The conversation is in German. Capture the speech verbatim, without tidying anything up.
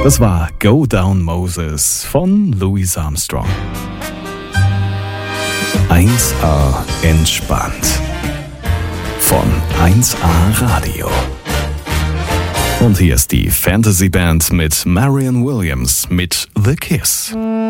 Das war Go Down Moses von Louis Armstrong. eins A entspannt von eins A Radio. Und hier ist die Fantasy Band mit Marianne Williams mit The Kiss.